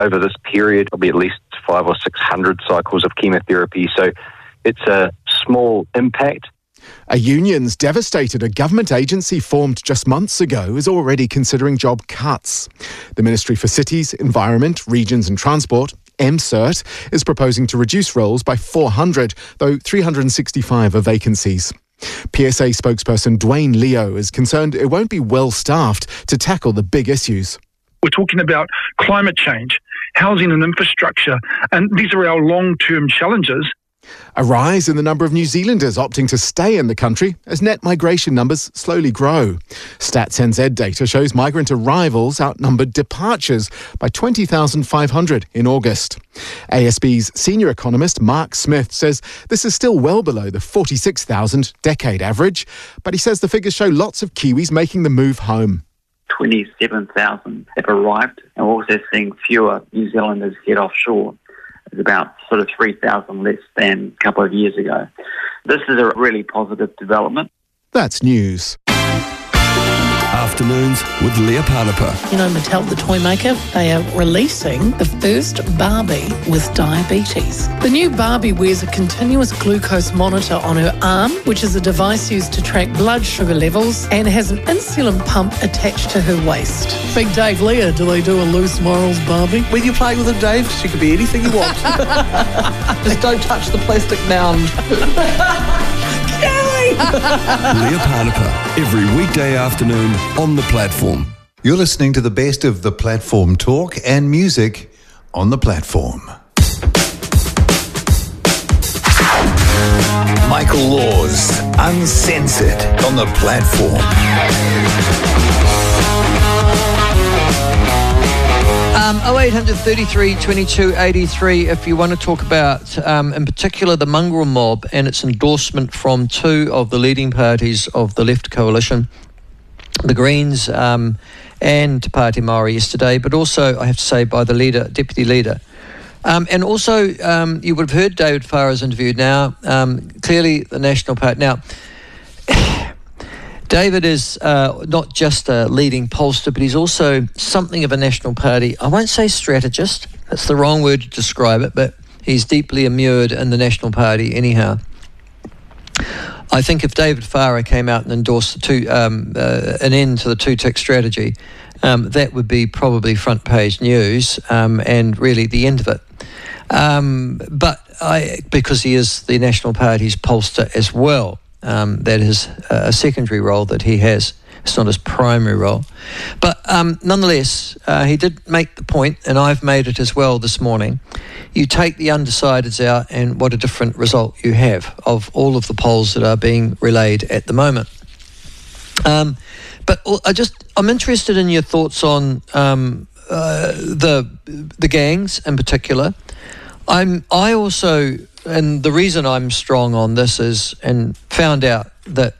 over this period, there'll be at least 500 or 600 cycles of chemotherapy. So it's a small impact. A union's devastated a government agency formed just months ago is already considering job cuts. The Ministry for Cities, Environment, Regions and Transport, MCERT, is proposing to reduce roles by 400, though 365 are vacancies. PSA spokesperson Dwayne Leo is concerned it won't be well staffed to tackle the big issues. We're talking about climate change, housing and infrastructure, and these are our long-term challenges. A rise in the number of New Zealanders opting to stay in the country as net migration numbers slowly grow. Stats NZ data shows migrant arrivals outnumbered departures by 20,500 in August. ASB's senior economist Mark Smith says this is still well below the 46,000 decade average, but he says the figures show lots of Kiwis making the move home. 27,000 have arrived, and we're also seeing fewer New Zealanders head offshore. It's about sort of 3,000 less than a couple of years ago. This is a really positive development. That's news. Afternoons with Leah Parnapa. You know, Mattel, the toy maker, they are releasing the first Barbie with diabetes. The new Barbie wears a continuous glucose monitor on her arm, which is a device used to track blood sugar levels, and has an insulin pump attached to her waist. Big Dave, Leah, do they do a loose morals Barbie? When you're playing with her, Dave, she could be anything you want. Just don't touch the plastic mound. Leah Parnapa, every weekday afternoon on The Platform. You're listening to the best of The Platform talk and music on The Platform. Michael Laws, Uncensored on The Platform. 0800 33 22 83 if you want to talk about, in particular, the mongrel mob and its endorsement from two of the leading parties of the left coalition, the Greens and Te Pāti Māori yesterday, but also, I have to say, by the leader, deputy leader. And also, you would have heard David Farah's interview now. Clearly, the National Party. Now, David is not just a leading pollster, but he's also something of a National Party, I won't say strategist, that's the wrong word to describe it, but he's deeply immured in the National Party anyhow. I think if David Farah came out and endorsed an end to the two-tick strategy, that would be probably front page news and really the end of it. Because he is the National Party's pollster as well. That is a secondary role that he has. It's not his primary role. But nonetheless, he did make the point, and I've made it as well this morning. You take the undecideds out, and what a different result you have of all of the polls that are being relayed at the moment. But I'm interested in your thoughts on the gangs in particular. I also, and the reason I'm strong on this is, and found out that